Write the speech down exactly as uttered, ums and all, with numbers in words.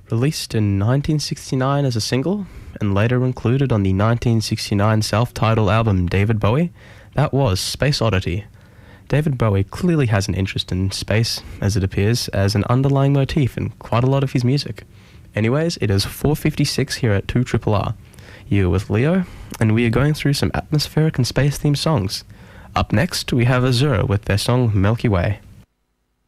Released in nineteen sixty-nine as a single, and later included on the nineteen sixty-nine self-titled album David Bowie, that was Space Oddity. David Bowie clearly has an interest in space, as it appears, as an underlying motif in quite a lot of his music. Anyways, it is four fifty-six here at two R R R. You're with Leo, and we are going through some atmospheric and space-themed songs. Up next, we have Azura with their song Milky Way.